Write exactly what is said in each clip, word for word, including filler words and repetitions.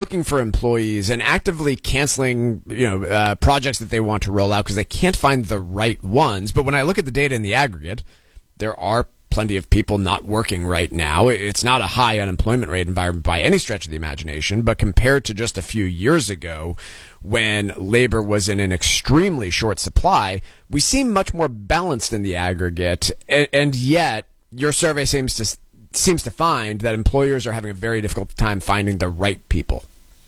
looking for employees and actively canceling, you know, uh, projects that they want to roll out because they can't find the right ones. But when I look at the data in the aggregate, there are plenty of people not working right now. It's not a high unemployment rate environment by any stretch of the imagination, but compared to just a few years ago when labor was in an extremely short supply, we seem much more balanced in the aggregate. And, and yet your survey seems to seems to find that employers are having a very difficult time finding the right people.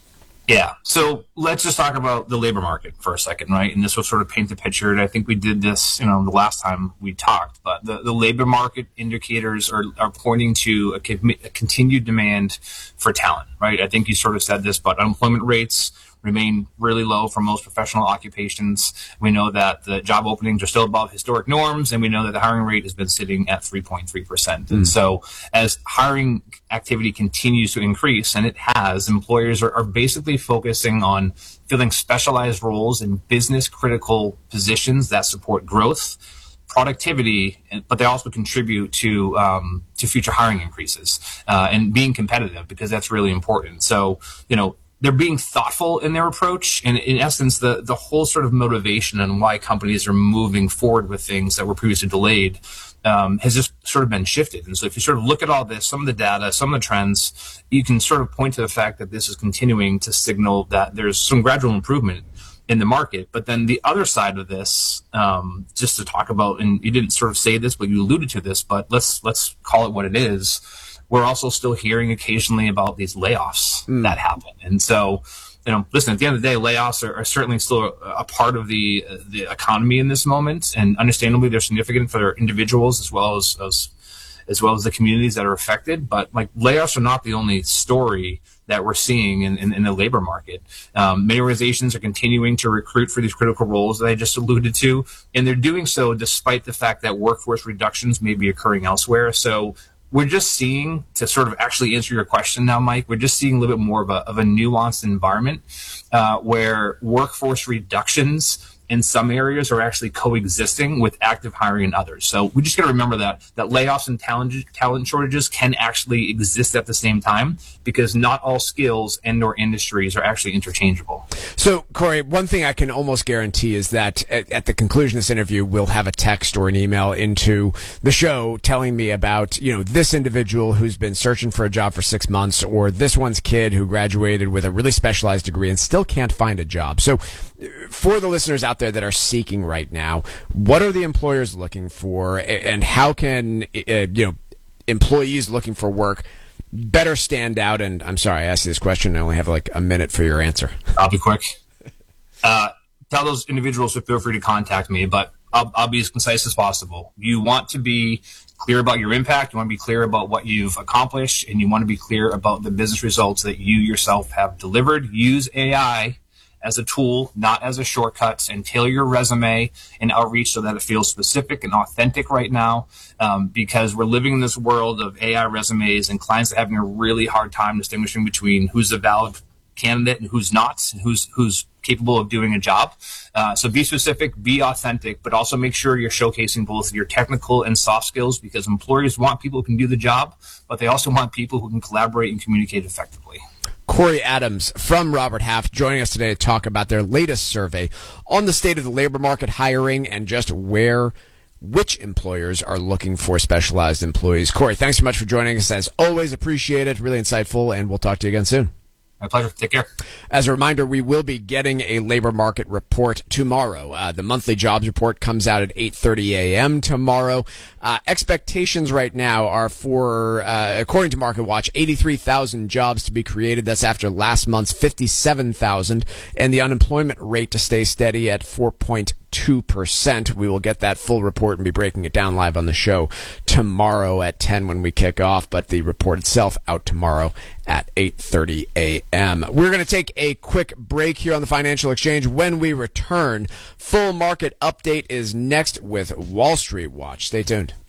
Yeah. So let's just talk about the labor market for a second, right? And this will sort of paint the picture. And I think we did this, you know, the last time we talked, but the, the labor market indicators are, are pointing to a, a continued demand for talent, right? I think you sort of said this, but unemployment rates remain really low for most professional occupations. We know that the job openings are still above historic norms, and we know that the hiring rate has been sitting at three point three percent. Mm. And so as hiring activity continues to increase, and it has, employers are, are basically focusing on filling specialized roles in business critical positions that support growth, productivity, but they also contribute to um, to future hiring increases uh, and being competitive, because that's really important. So, you know, they're being thoughtful in their approach. And in essence, the, the whole sort of motivation and why companies are moving forward with things that were previously delayed um, has just sort of been shifted. And so if you sort of look at all this, some of the data, some of the trends, you can sort of point to the fact that this is continuing to signal that there's some gradual improvement in the market. But then the other side of this, um, just to talk about, and you didn't sort of say this, but you alluded to this, but let's let's call it what it is. We're also still hearing occasionally about these layoffs mm. that happen. And so, you know, listen, at the end of the day, layoffs are, are certainly still a, a part of the uh, the economy in this moment. And understandably, they're significant for individuals as well as, as as well as the communities that are affected. But like, layoffs are not the only story that we're seeing in, in, in the labor market. Um, many organizations are continuing to recruit for these critical roles that I just alluded to. And they're doing so despite the fact that workforce reductions may be occurring elsewhere. So we're just seeing, to sort of actually answer your question now, Mike, we're just seeing a little bit more of a, of a nuanced environment uh, where workforce reductions in some areas are actually coexisting with active hiring in others. So we just got to remember that that layoffs and talent talent shortages can actually exist at the same time, because not all skills and or industries are actually interchangeable. So, Corey, one thing I can almost guarantee is that at, at the conclusion of this interview, we'll have a text or an email into the show telling me about, you know, this individual who's been searching for a job for six months, or this one's kid who graduated with a really specialized degree and still can't find a job. So for the listeners out there that are seeking right now, what are the employers looking for, and how can uh, you know employees looking for work better stand out? And I'm sorry I asked you this question. I only have like a minute for your answer. I'll be quick. Uh, tell those individuals to feel free to contact me, but I'll, I'll be as concise as possible. You want to be clear about your impact. You want to be clear about what you've accomplished, and you want to be clear about the business results that you yourself have delivered. Use A I as a tool, not as a shortcut, and tailor your resume and outreach so that it feels specific and authentic right now, um, because we're living in this world of A I resumes, and clients are having a really hard time distinguishing between who's a valid candidate and who's not, and who's who's capable of doing a job. Uh, so be specific, be authentic, but also make sure you're showcasing both your technical and soft skills, because employers want people who can do the job, but they also want people who can collaborate and communicate effectively. Corey Adams from Robert Half joining us today to talk about their latest survey on the state of the labor market, hiring, and just where which employers are looking for specialized employees. Corey, thanks so much for joining us. As always, appreciate it. Really insightful, and we'll talk to you again soon. My pleasure. Take care. As a reminder, we will be getting a labor market report tomorrow. Uh, the monthly jobs report comes out at eight thirty a.m. tomorrow. Uh, expectations right now are for, uh, according to MarketWatch, eighty-three thousand jobs to be created. That's after last month's fifty-seven thousand, and the unemployment rate to stay steady at four point two percent. We will get that full report and be breaking it down live on the show tomorrow at ten when we kick off, but the report itself out tomorrow at eight thirty a.m. We're going to take a quick break here on the Financial Exchange. When we return, full market update is next with Wall Street Watch. Stay tuned.